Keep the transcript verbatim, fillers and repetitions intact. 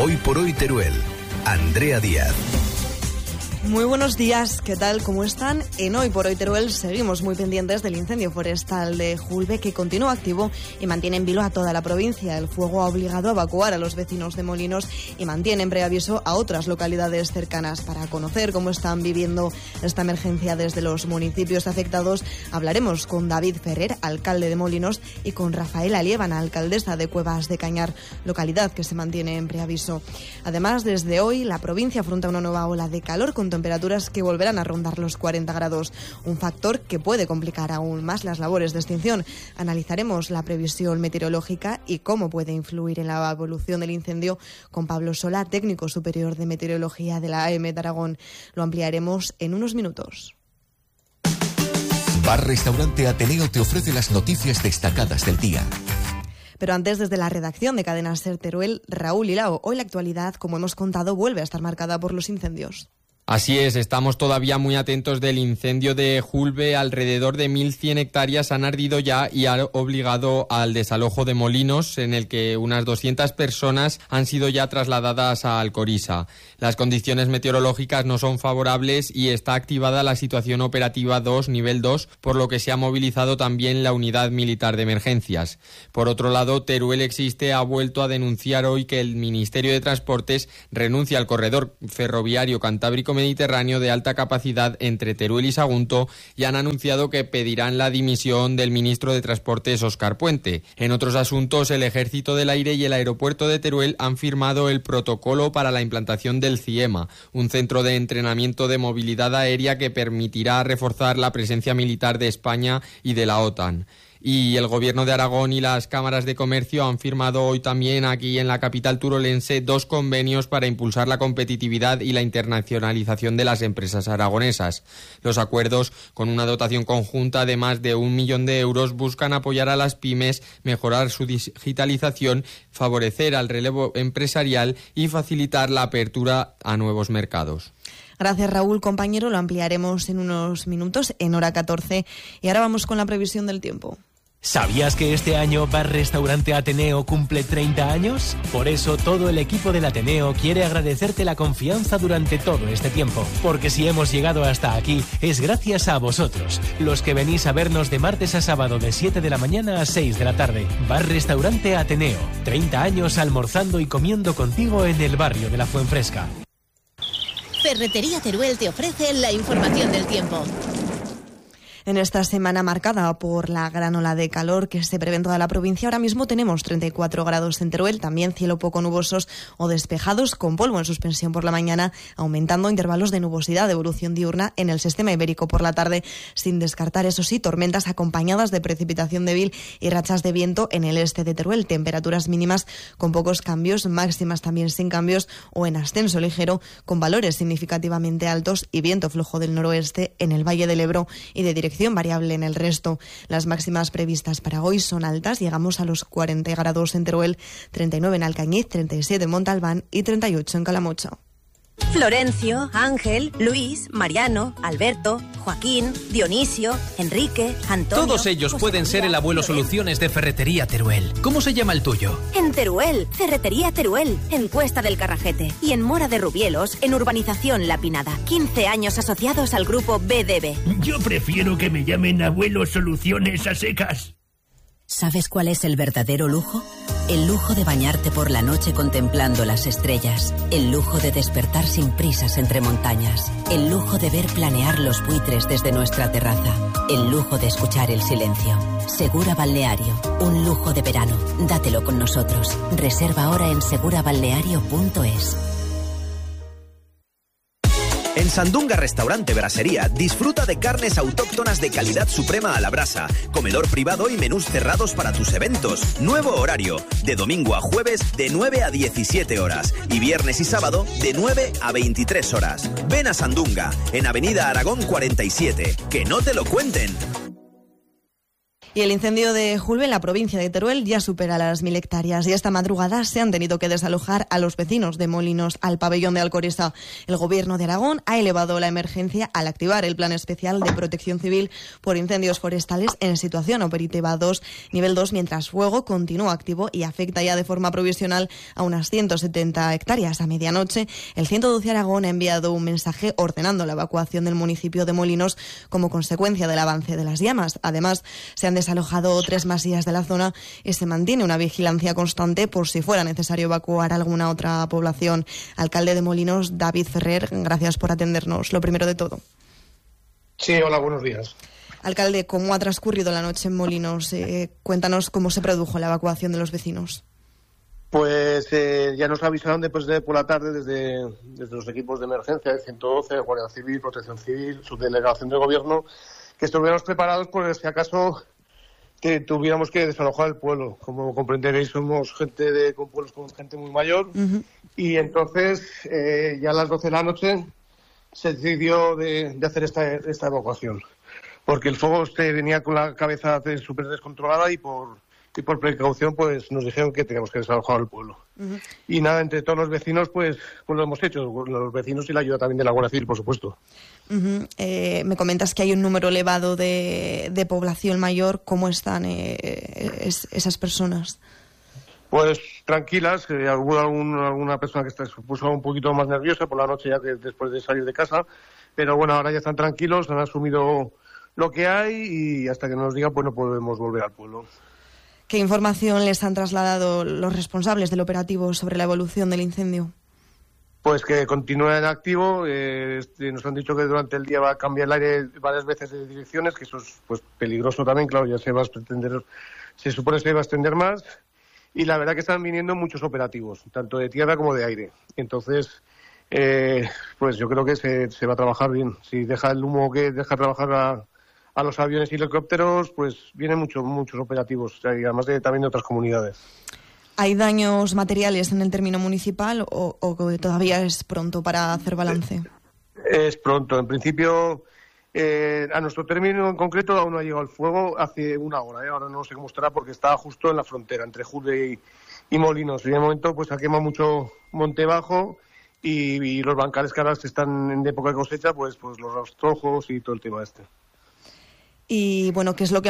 Hoy por Hoy Teruel. Andrea Díaz. Muy buenos días, ¿qué tal? ¿Cómo están? En Hoy por Hoy Teruel seguimos muy pendientes del incendio forestal de Julbe, que continúa activo y mantiene en vilo a toda la provincia. El fuego ha obligado a evacuar a los vecinos de Molinos y mantiene en preaviso a otras localidades cercanas. Para conocer cómo están viviendo esta emergencia desde los municipios afectados, hablaremos con David Ferrer, alcalde de Molinos, y con Rafaela Liébana, alcaldesa de Cuevas de Cañar, localidad que se mantiene en preaviso. Además, desde hoy la provincia afronta una nueva ola de calor con temperaturas que volverán a rondar los cuarenta grados, un factor que puede complicar aún más las labores de extinción. Analizaremos la previsión meteorológica y cómo puede influir en la evolución del incendio con Pablo Sola, técnico superior de meteorología de la A M de Aragón. Lo ampliaremos en unos minutos. Bar Restaurante Ateneo te ofrece las noticias destacadas del día. Pero antes, desde la redacción de Cadena SER Teruel, Raúl Hilao. Hoy la actualidad, como hemos contado, vuelve a estar marcada por los incendios. Así es, estamos todavía muy atentos del incendio de Julbe. Alrededor de mil cien hectáreas han ardido ya y ha obligado al desalojo de Molinos, en el que unas doscientas personas han sido ya trasladadas a Alcoriza. Las condiciones meteorológicas no son favorables y está activada la situación operativa dos, nivel dos, por lo que se ha movilizado también la unidad militar de emergencias. Por otro lado, Teruel Existe ha vuelto a denunciar hoy que el Ministerio de Transportes renuncia al corredor ferroviario Cantábrico Mediterráneo de alta capacidad entre Teruel y Sagunto y han anunciado que pedirán la dimisión del ministro de Transportes, Óscar Puente. En otros asuntos, el Ejército del Aire y el aeropuerto de Teruel han firmado el protocolo para la implantación del CIEMA, un centro de entrenamiento de movilidad aérea que permitirá reforzar la presencia militar de España y de la OTAN. Y el Gobierno de Aragón y las cámaras de comercio han firmado hoy también aquí en la capital turolense dos convenios para impulsar la competitividad y la internacionalización de las empresas aragonesas. Los acuerdos, con una dotación conjunta de más de un millón de euros, buscan apoyar a las pymes, mejorar su digitalización, favorecer al relevo empresarial y facilitar la apertura a nuevos mercados. Gracias, Raúl. Compañero, lo ampliaremos en unos minutos, en hora catorce. Y ahora vamos con la previsión del tiempo. ¿Sabías que este año Bar Restaurante Ateneo cumple treinta años? Por eso todo el equipo del Ateneo quiere agradecerte la confianza durante todo este tiempo. Porque si hemos llegado hasta aquí es gracias a vosotros, los que venís a vernos de martes a sábado de siete de la mañana a seis de la tarde. Bar Restaurante Ateneo, treinta años almorzando y comiendo contigo en el barrio de la Fuenfresca. Ferretería Teruel te ofrece la información del tiempo. En esta semana marcada por la gran ola de calor que se prevé en toda la provincia, ahora mismo tenemos treinta y cuatro grados en Teruel, también cielo poco nubosos o despejados, con polvo en suspensión por la mañana, aumentando intervalos de nubosidad de evolución diurna en el sistema ibérico por la tarde, sin descartar, eso sí, tormentas acompañadas de precipitación débil y rachas de viento en el este de Teruel. Temperaturas mínimas con pocos cambios, máximas también sin cambios o en ascenso ligero, con valores significativamente altos y viento flojo del noroeste en el Valle del Ebro y de dirección variable en el resto. Las máximas previstas para hoy son altas, llegamos a los cuarenta grados en Teruel, treinta y nueve en Alcañiz, treinta y siete en Montalbán y treinta y ocho en Calamocha. Florencio, Ángel, Luis, Mariano, Alberto, Joaquín, Dionisio, Enrique, Antonio... Todos ellos pueden ser el abuelo Soluciones de Ferretería Teruel. ¿Cómo se llama el tuyo? En Teruel, Ferretería Teruel, en Cuesta del Carrajete. Y en Mora de Rubielos, en Urbanización La Pinada. quince años asociados al grupo B D B. Yo prefiero que me llamen abuelo Soluciones a secas. ¿Sabes cuál es el verdadero lujo? El lujo de bañarte por la noche contemplando las estrellas. El lujo de despertar sin prisas entre montañas. El lujo de ver planear los buitres desde nuestra terraza. El lujo de escuchar el silencio. Segura Balneario, un lujo de verano. Dátelo con nosotros. Reserva ahora en segura balneario punto es. En Sandunga Restaurante Brasería disfruta de carnes autóctonas de calidad suprema a la brasa, comedor privado y menús cerrados para tus eventos. Nuevo horario, de domingo a jueves de nueve a diecisiete horas y viernes y sábado de nueve a veintitrés horas. Ven a Sandunga, en Avenida Aragón cuarenta y siete, que no te lo cuenten. Y el incendio de Julbe en la provincia de Teruel ya supera las mil hectáreas y esta madrugada se han tenido que desalojar a los vecinos de Molinos al pabellón de Alcoriza. El Gobierno de Aragón ha elevado la emergencia al activar el Plan Especial de Protección Civil por incendios forestales en situación operativa dos, nivel dos, mientras fuego continúa activo y afecta ya de forma provisional a unas ciento setenta hectáreas. A medianoche, el ciento doce Aragón ha enviado un mensaje ordenando la evacuación del municipio de Molinos como consecuencia del avance de las llamas. Además, se han desalojado tres masías de la zona y se mantiene una vigilancia constante por si fuera necesario evacuar alguna otra población. Alcalde de Molinos, David Ferrer, gracias por atendernos. Lo primero de todo. Sí, hola, buenos días. Alcalde, ¿cómo ha transcurrido la noche en Molinos? Eh, cuéntanos cómo se produjo la evacuación de los vecinos. Pues eh, ya nos avisaron después de por la tarde desde, desde los equipos de emergencia, el ciento doce, Guardia Civil, Protección Civil, Subdelegación del Gobierno, que estuviéramos preparados por si acaso que tuviéramos que desalojar el pueblo. Como comprenderéis, somos gente de con pueblos con gente muy mayor, uh-huh. y entonces eh, ya a las doce de la noche se decidió de, de hacer esta, esta evacuación, porque el fuego se venía con la cabeza súper descontrolada y por y por precaución pues nos dijeron que teníamos que desalojar el pueblo. Uh-huh. Y nada, entre todos los vecinos pues, pues lo hemos hecho, los vecinos y la ayuda también de la Guardia Civil, por supuesto. Uh-huh. Eh, me comentas que hay un número elevado de, de población mayor. ¿Cómo están eh, es, esas personas? Pues tranquilas, que hubo algún, alguna persona que se puso un poquito más nerviosa por la noche ya que después de salir de casa, pero bueno, ahora ya están tranquilos, han asumido lo que hay y hasta que nos digan pues no podemos volver al pueblo. ¿Qué información les han trasladado los responsables del operativo sobre la evolución del incendio? Pues que continúa en activo. Eh, nos han dicho que durante el día va a cambiar el aire varias veces de direcciones, que eso es pues peligroso también, claro, ya se va a extender, se supone que se va a extender más. Y la verdad que están viniendo muchos operativos, tanto de tierra como de aire. Entonces, eh, pues yo creo que se, se va a trabajar bien. Si deja el humo que deja trabajar a... a los aviones y helicópteros, pues vienen muchos muchos operativos, y además de, también de otras comunidades. ¿Hay daños materiales en el término municipal o, o todavía es pronto para hacer balance? Es pronto. En principio, eh, a nuestro término en concreto aún no ha llegado el fuego hace una hora. ¿eh? Ahora no sé cómo estará porque está justo en la frontera entre Julbe y, y Molinos. Y de momento pues ha quemado mucho monte bajo y, y los bancales que ahora están en época de cosecha, pues, pues los rastrojos y todo el tema este. Y bueno, ¿qué es lo que